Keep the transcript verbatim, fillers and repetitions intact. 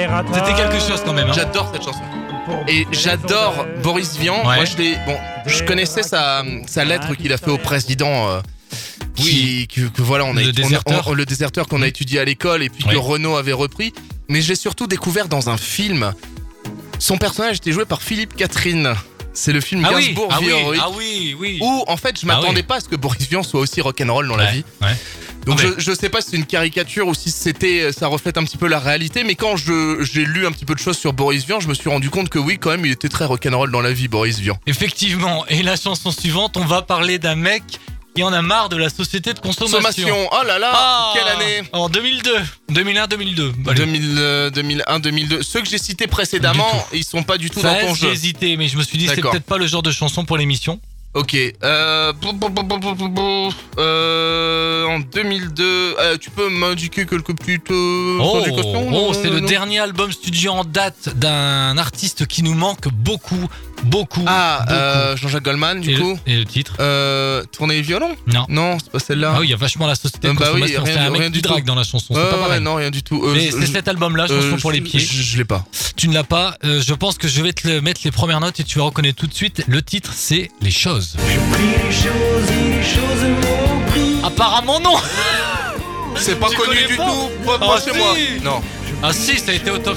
L'accélérateur. C'était quelque chose quand même. Hein. J'adore cette chanson. Et j'adore Boris Vian. Ouais. Moi, je l'ai. Bon, je connaissais sa, sa lettre qu'il a fait au président. Euh, qui, que, que voilà, on a Le on- déserteur. on- le déserteur qu'on a étudié à l'école et puis Ouais. que Renaud avait repris. Mais je l'ai surtout découvert dans un film. Son personnage était joué par Philippe Catherine. C'est le film Ah oui, Gainsbourg ah Vie oui, héroïque. ah oui, oui. Où en fait je Ah m'attendais oui. pas à ce que Boris Vian soit aussi rock'n'roll dans la Ouais, vie. ouais. Donc Ah ouais. je, je sais pas si c'est une caricature ou si c'était ça reflète un petit peu la réalité, mais quand je j'ai lu un petit peu de choses sur Boris Vian, je me suis rendu compte que oui, quand même, il était très rock'n'roll dans la vie, Boris Vian. Effectivement. Et la chanson suivante, on va parler d'un mec qui en a marre de la société de consommation. Consommation. Oh là là, Ah, quelle année? En deux mille deux. deux mille un deux mille deux. Allez. deux mille, euh, deux mille un, deux mille deux. Ceux que j'ai cités précédemment, ils sont pas du tout Ça dans ton reste, j'ai jeu. hésité, mais je me suis dit c'est D'accord. peut-être pas le genre de chanson pour l'émission. Ok. Euh, pou- pou- pou- pou- pou- pou- pou- euh, en deux mille deux, euh, tu peux m'indiquer quelques petites euh, Oh, indications, oh, non, c'est le non dernier album studio en date d'un artiste qui nous manque beaucoup, beaucoup. Ah, beaucoup. euh, Jean-Jacques Goldman, du et, coup. le, et le titre Euh, tourner les violons? Non. Non, c'est pas celle-là. Ah oui, il y a vachement la société de Euh, bah oui, consommation. rien c'est un du- mec rien qui du drague tout. dans la chanson. C'est Ouais, pas ouais, pareil. non, rien du tout. Euh, Mais je- c'est je- cet album-là, chanson euh, pour les je- pieds. Je, je l'ai pas. Tu ne l'as pas. Euh, je pense que je vais te le mettre les premières notes et tu vas reconnaître tout de suite. Le titre, c'est Les choses. Apparemment non. C'est pas Tu connu connais du pas tout. Pas, Ah, pas chez si. moi. Non. Ah si, ça a été au top